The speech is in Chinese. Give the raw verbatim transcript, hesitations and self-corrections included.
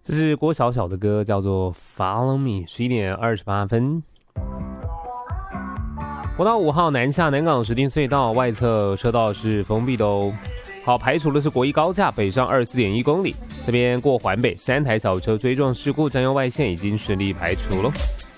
这是郭小小的歌，叫做 Follow Me。 十一点二十八分。国道五号南下南港石碇隧道外侧车道是封闭的哦。好，排除的是国一高架北上二十四点一公里，这边过环北三台小车追撞事故，占用外线已经顺利排除了。